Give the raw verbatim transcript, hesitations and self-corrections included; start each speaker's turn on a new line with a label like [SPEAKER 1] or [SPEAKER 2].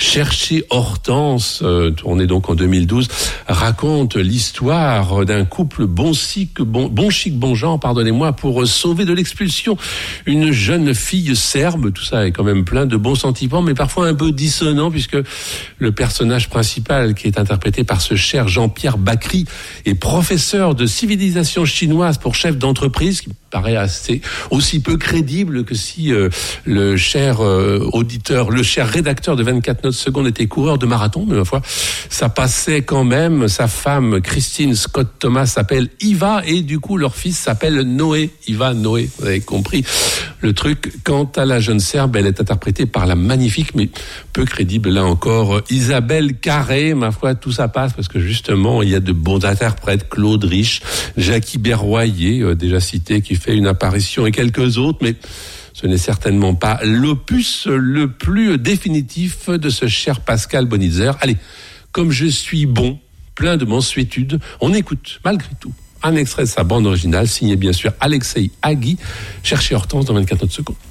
[SPEAKER 1] Chercher Hortense, euh, tourné donc en deux mille douze, raconte l'histoire d'un couple bon chic, bon, bon chic, bon genre, pardonnez-moi, pour sauver de l'expulsion une jeune fille serbe. Tout ça est quand même plein de bons sentiments, mais parfois un peu dissonant, puisque le personnage principal, qui est interprété par ce cher Jean-Pierre Bacri, est professeur de civilisation chinoise pour chef d'entreprise, qui paraît assez aussi peu crédible que si euh, le cher euh, auditeur, le cher rédacteur de vingt-quatre notes secondes était coureur de marathon, mais ma foi, ça passait quand même. Sa femme, Christine Scott Thomas, s'appelle Iva, et du coup, leur fils s'appelle Noé. Iva, Noé, vous avez compris le truc. Quant à la jeune Serbe, elle est interprétée par la magnifique, mais peu crédible, là encore, Isabelle Carré. Ma foi, tout ça passe, parce que justement, il y a de bons interprètes, Claude Rich, Jackie Berroyer, euh, déjà cité, qui fait une apparition, et quelques autres, mais ce n'est certainement pas l'opus le plus définitif de ce cher Pascal Bonitzer. Allez, comme je suis bon, plein de mansuétude, on écoute malgré tout un extrait de sa bande originale, signé bien sûr Alexei Hagi, Cherchez Hortense dans vingt-quatre notes secondes.